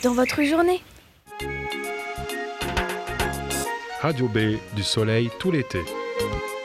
dans votre journée. Radio B, du soleil tout l'été.